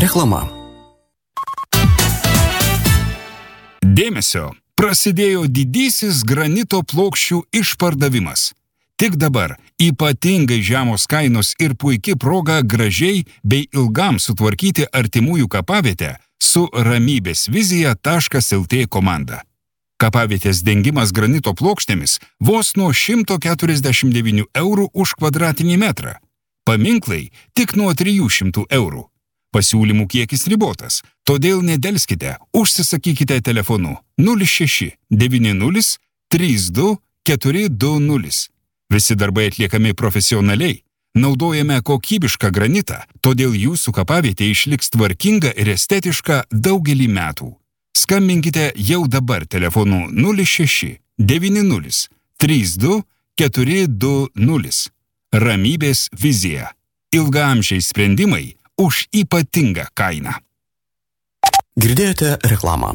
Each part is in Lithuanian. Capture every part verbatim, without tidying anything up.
Reklama. Dėmesio! Prasidėjo didysis granito plokščių išpardavimas. Tik dabar ypatingai žemos kainos ir puiki proga gražiai bei ilgam sutvarkyti artimųjų kapavietę su ramybės vizija taškas lt komanda. Kapavietės dengimas granito plokštėmis vos nuo šimto keturiasdešimt devynių eurų už kvadratinį metrą. Paminklai tik nuo trijų šimtų eurų. Pasiūlymų kiekis ribotas, todėl nedelskite, užsisakykite telefonu nulis šeši devyni nulis trys du keturi du nulis. Visi darbai atliekami profesionaliai, naudojame kokybišką granitą, todėl jūsų kapavietė išliks tvarkinga ir estetiška daugelį metų. Skambinkite jau dabar telefonu nulis šeši devyni nulis trys du keturi du nulis. Ramybės vizija. Ilgaamžiai sprendimai už ypatingą kainą. Girdėjote reklamą.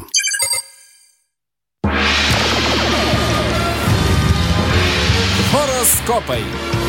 Horoskopai.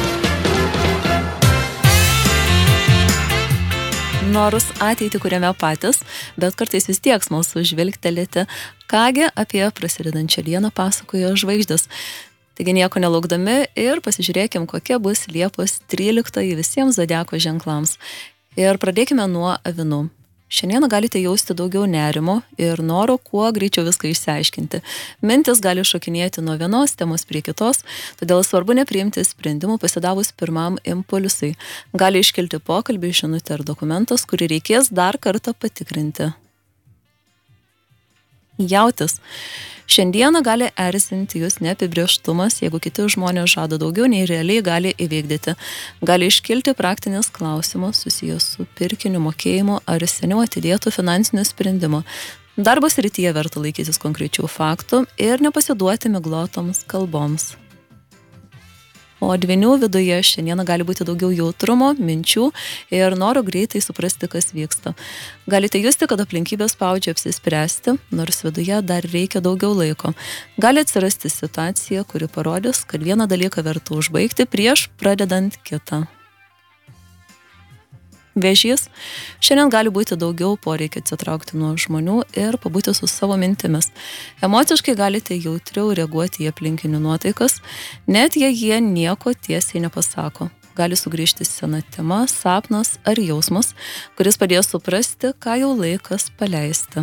Norus ateitį kuriame patys, bet kartais vis tiek smalsu žvilgtelėti, kągi apie prasidedančią dieną pasakojo žvaigždės. Taigi nieko nelaukdami ir pasižiūrėkim, kokia bus Liepos tryliktoji visiems zodiako ženklams. Ir pradėkime nuo avinų. Šiandieną galite jausti daugiau nerimo ir noro kuo greičiau viską išsiaiškinti. Mintis gali šokinėti nuo vienos temos prie kitos, todėl svarbu nepriimti sprendimų pasidavus pirmam impulsui. Gali iškilti pokalbį, žinutė ar dokumentas, kurį reikės dar kartą patikrinti. Jautis. Šiandieną gali erzinti jūs neapibrėžtumas, jeigu kiti žmonės žada daugiau nei realiai gali įvykdyti. Gali iškilti praktinis klausimas susijęs su pirkiniu mokėjimu ar seniau atidėtų finansinių sprendimų. Darbo srityje verta laikytis konkrečių faktų ir nepasiduoti miglotoms kalboms. O dvynių viduje šiandieną gali būti daugiau jautrumo, minčių ir noro greitai suprasti, kas vyksta. Galite justi, kad aplinkybės spaudžia apsispręsti, nors viduje dar reikia daugiau laiko. Gali atsirasti situacija, kuri parodys, kad vieną dalyką verta užbaigti prieš pradedant kitą. Vėžys. Šiandien gali būti daugiau poreikio atsitraukti nuo žmonių ir pabūti su savo mintimis. Emociškai galite jautriau reaguoti į aplinkinių nuotaikas, net jei jie nieko tiesiai nepasako. Gali sugrįžti sena tema, sapnas ar jausmas, kuris padės suprasti, ką jau laikas paleisti.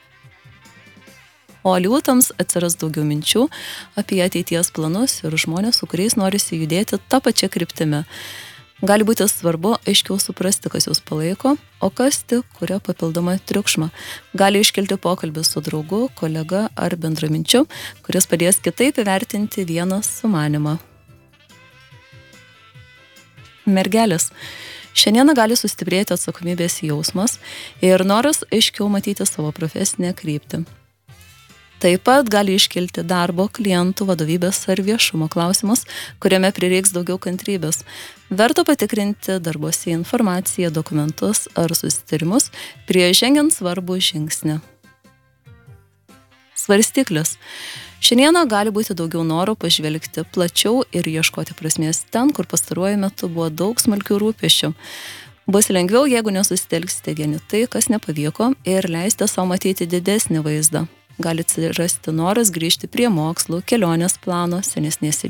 O liūtams atsiras daugiau minčių apie ateities planus ir žmonės, su kuriais norisi judėti tą pačią kryptimį. Gali būti svarbu aiškiau suprasti, kas jūs palaiko, o kas tik kuria papildomą triukšmą. Gali iškilti pokalbis su draugu, kolega ar bendraminčiu, kuris padės kitaip įvertinti vieną sumanimą. Mergelės. Šiandieną gali sustiprėti atsakomybės jausmas ir noras aiškiau matyti savo profesinę kryptį. Taip pat gali iškilti darbo, klientų, vadovybės ar viešumo klausimus, kuriame prireiks daugiau kantrybės. Verta patikrinti darbuose informaciją, dokumentus ar susitarimus prieš žengiant svarbų žingsnį. Svarstyklis. Šiandieną gali būti daugiau noro pažvelgti plačiau ir ieškoti prasmės ten, kur pastaruoju metu buvo daug smulkių rūpesčių. Bus lengviau, jeigu nesusitelksite vieni tai, kas nepavyko, ir leisite savo matyti didesnį vaizdą. Gali atsirasti noras grįžti prie mokslų, kelionės plano, senesnės